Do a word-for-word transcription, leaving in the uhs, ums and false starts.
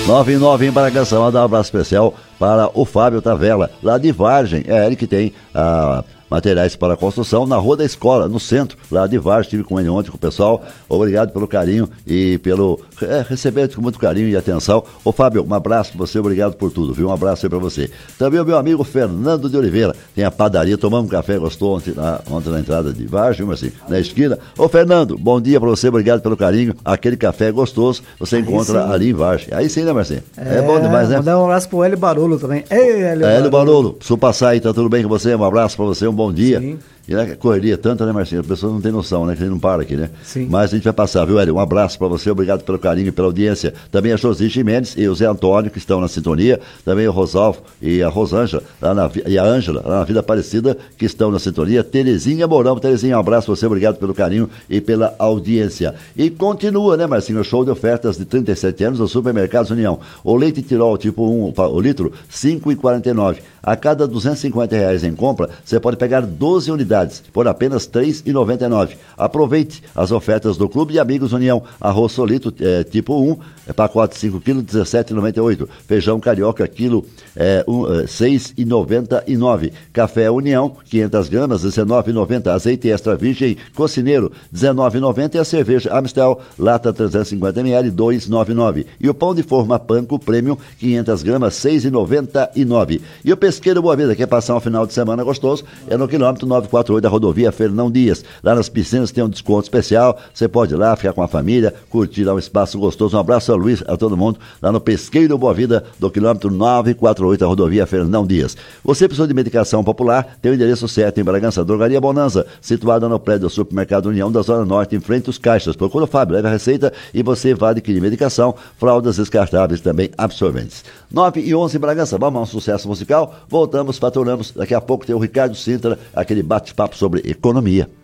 nove nove em Bragança. Manda um abraço especial para o Fábio Tavela, lá de Vargem. É ele que tem a... materiais para construção, na Rua da Escola, no centro, lá de Vargem. Estive com ele ontem, com o pessoal. Obrigado pelo carinho e pelo é, receber com muito carinho e atenção. Ô Fábio, um abraço para você, obrigado por tudo, viu? Um abraço aí para você. Também o meu amigo Fernando de Oliveira, tem a padaria, tomamos um café, gostou ontem na, ontem na entrada de Vargem, mas assim, na esquina. Ô Fernando, bom dia para você, obrigado pelo carinho. Aquele café gostoso, você aí encontra sim. ali em Vargem. Aí sim, né, Marcinho? É, é bom demais, né? Mandar um abraço pro Hélio Barolo também. Ei, Hélio é, Hélio Barolo, preciso passar aí, tá tudo bem com você? Um abraço para você, um bom dia. Sim. E a correria tanta, né, Marcinho? As pessoas não têm noção, né? Que a gente não para aqui, né? Sim. Mas a gente vai passar, viu, Hélio? Um abraço para você, obrigado pelo carinho e pela audiência. Também a Josi Jimenez e o Zé Antônio, que estão na sintonia. Também o Rosalvo e a Rosângela, lá na, e a Ângela, lá na Vida Aparecida, que estão na sintonia. Terezinha Mourão. Terezinha, um abraço para você, obrigado pelo carinho e pela audiência. E continua, né, Marcinho? O show de ofertas de trinta e sete anos do Supermercados União. O leite Tirol tipo um, o litro, cinco reais e quarenta e nove centavos. A cada duzentos e cinquenta reais em compra, você pode pegar doze unidades por apenas três reais e noventa e nove centavos. Aproveite as ofertas do Clube de Amigos União. Arroz solito é, tipo um, é, pacote cinco quilos, dezessete reais e noventa e oito centavos. Feijão carioca, quilo, é, um, é, seis reais e noventa e nove centavos. Café União, quinhentas gramas, dezenove reais e noventa centavos. Azeite extra virgem Cocineiro, dezenove reais e noventa centavos. E a cerveja Amstel, lata trezentos e cinquenta mililitros, dois reais e noventa e nove centavos. E o pão de forma Panko Premium, quinhentas gramas, seis reais e noventa e nove centavos. E o Pesqueiro Boa Vida, quer passar um final de semana gostoso, é no quilômetro novecentos e quarenta e oito da rodovia Fernão Dias. Lá nas piscinas tem um desconto especial, você pode ir lá, ficar com a família, curtir lá um espaço gostoso. Um abraço a Luiz, a todo mundo, lá no Pesqueiro Boa Vida, do quilômetro novecentos e quarenta e oito da rodovia Fernão Dias. Você precisa de medicação popular, tem o endereço certo em Bragança, Drogaria Bonanza, situada no prédio do Supermercado União da Zona Norte, em frente aos caixas. Procura o Fábio, leve a receita e você vai adquirir medicação, fraldas descartáveis também absorventes. nove e onze em Bragança, vamos a um sucesso musical, voltamos, faturamos, daqui a pouco tem o Ricardo Sintra, aquele bate-papo sobre economia.